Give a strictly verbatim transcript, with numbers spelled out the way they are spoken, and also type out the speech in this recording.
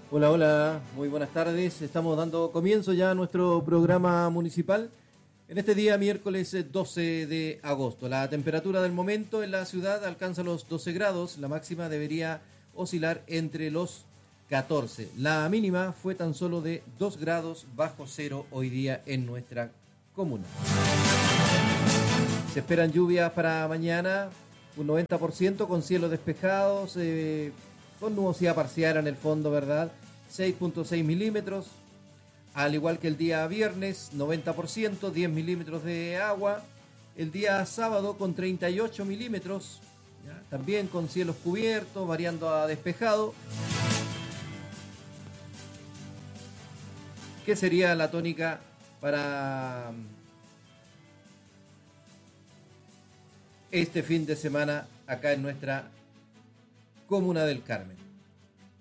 Hola, hola, muy buenas tardes. Estamos dando comienzo ya a nuestro programa municipal. En este día, miércoles doce de agosto, la temperatura del momento en la ciudad alcanza los doce grados, la máxima debería oscilar entre los catorce. La mínima fue tan solo de dos grados bajo cero hoy día en nuestra comuna. Se esperan lluvias para mañana, un noventa por ciento con cielos despejados, eh, con nubosidad parcial en el fondo, ¿verdad? seis punto seis milímetros. Al igual que el día viernes, noventa por ciento, diez milímetros de agua. El día sábado con treinta y ocho milímetros, ¿ya? También con cielos cubiertos, variando a despejado. ¿Qué sería la tónica para este fin de semana acá en nuestra comuna del Carmen?